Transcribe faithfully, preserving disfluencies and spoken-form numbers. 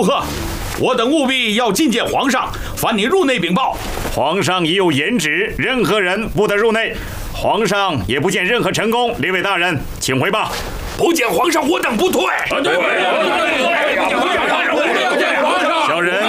贺，我等务必要觐见皇上，烦你入内禀报。 皇上已有严旨，任何人不得入内。皇上也不见任何成功，列位大人，请回吧。 不见皇上，我等不退。 对。